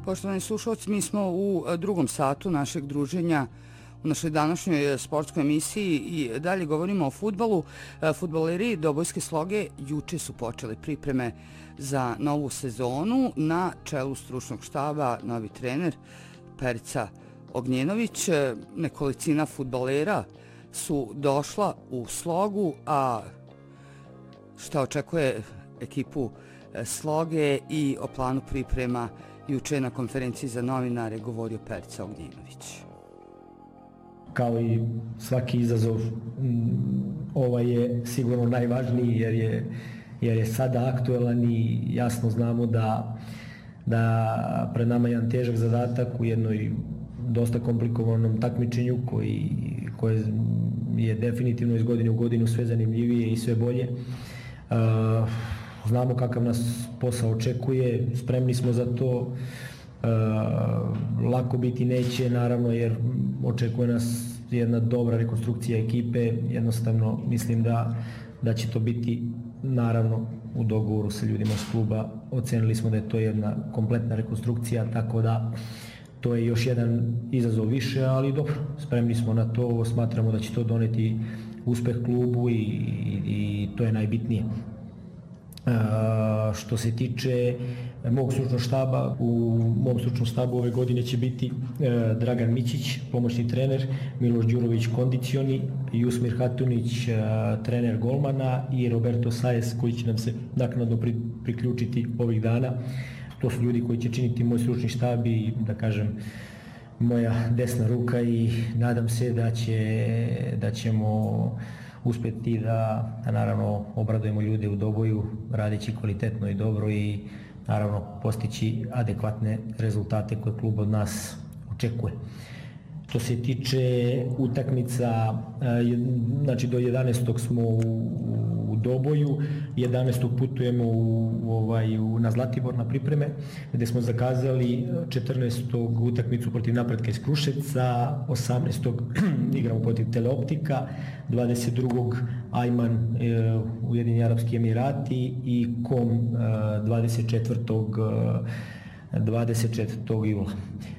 Poštovani slušalci, mi smo u drugom satu našeg druženja u našoj današnjoj sportskoj emisiji i dalje govorimo o fudbalu. Fudbaleri Dobojske Sloge juče su počeli pripreme za novu sezonu. Na čelu stručnog štaba novi trener Perica Ognjenović. Nekolicina fudbalera su došla u Slogu, a šta očekuje ekipu Sloge i o planu priprema juče na konferenciji za novinare govorio Perica Ognjenović. Kao i svaki izazov, ovaj je sigurno najvažniji jer je sada aktuelan i jasno znamo da pred nama je jedan težak zadatak u jednoj dosta komplikovanom takmičenju koje je definitivno iz godine u godinu sve zanimljivije i sve bolje. Znamo kakav nas posao očekuje, spremni smo za to. Lako biti neće, naravno, jer očekuje nas jedna dobra rekonstrukcija ekipe. Jednostavno mislim da će to biti, naravno, u dogovoru sa ljudima s kluba. Ocenili smo da je to jedna kompletna rekonstrukcija, tako da to je još jedan izazov više, ali dobro, spremni smo na to, smatramo da će to doneti uspeh klubu i to je najbitnije. Što se tiče mog stručnog štaba, u mom stručnom štabu ove godine će biti Dragan Mićić, pomoćni trener, Miloš Đurović, kondicioni, Jusmir Hatunić, trener golmana i Roberto Saez, koji će nam se naknadno priključiti ovih dana. To su ljudi koji će činiti moj stručni štab i, da kažem, moja desna ruka i nadam se da ćemo uspjeti da naravno obradujemo ljude u Doboju radeći kvalitetno i dobro i naravno postići adekvatne rezultate koje klub od nas očekuje. Što se tiče utakmica, znači do 11. smo u Doboju, 11. putujemo na Zlatibor na pripreme, gdje smo zakazali 14. utakmicu protiv Napretka iz Kruševca, 18. igramo protiv Teleoptika, 22. Ajman, Ujedinjeni Arapski Emirati i Kom 24. jula.